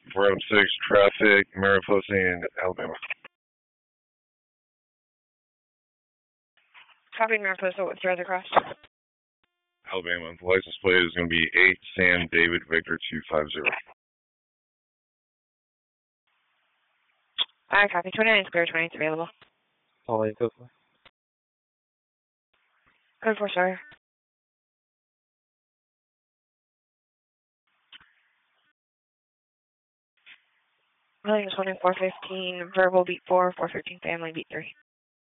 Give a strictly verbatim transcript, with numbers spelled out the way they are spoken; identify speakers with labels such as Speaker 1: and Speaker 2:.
Speaker 1: four oh six traffic, Mariposa and Alabama.
Speaker 2: Copy Mariposa, what's your other cross?
Speaker 1: Alabama. The license plate is going to be eight Sam David Victor two five zero.
Speaker 2: I copy. twenty-nine Square, twenty-eight available.
Speaker 3: All eight, code four.
Speaker 2: Code four, sir. Williams one four fifteen, verbal beat four, four fifteen family beat three.